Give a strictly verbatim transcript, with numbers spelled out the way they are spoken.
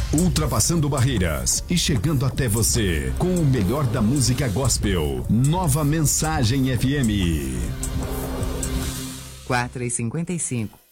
Ultrapassando barreiras e chegando até você com o melhor da música gospel. Nova Mensagem F M. quatro e cinquenta e cinco.